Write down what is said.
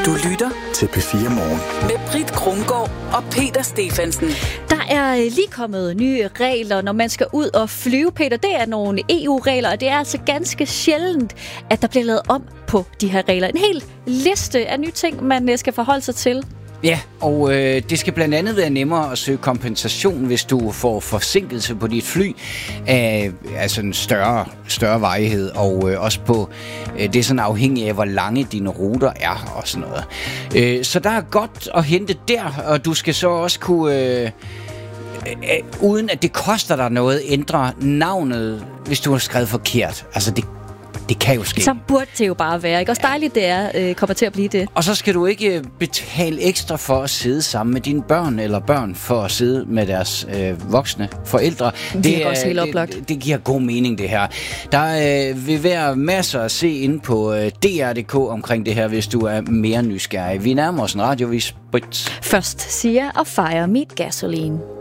Du lytter til P4 Morgen med Britt Krumgaard og Peter Stefansen. Der er lige kommet nye regler, når man skal ud og flyve, Peter. Det er nogle EU-regler, og det er altså ganske sjældent, at der bliver lavet om på de her regler. En hel liste af nye ting, man skal forholde sig til. Ja, og det skal blandt andet være nemmere at søge kompensation, hvis du får forsinkelse på dit fly af altså en større varighed, og også på det er sådan afhængigt af, hvor lange dine ruter er og sådan noget. Så der er godt at hente der, og du skal så også kunne, uden at det koster dig noget, ændre navnet, hvis du har skrevet forkert. Altså det kan jo ske. Så burde det jo bare være, ikke? Også dejligt, det er, kommer til at blive det. Og så skal du ikke betale ekstra for at sidde sammen med dine børn eller børn for at sidde med deres voksne forældre. Det er også helt oplagt. Det giver god mening, det her. Der vil være masser at se inde på DR.dk omkring det her, hvis du er mere nysgerrig. Vi nærmer os en radiovis. Først siger og fejre mit gasoline.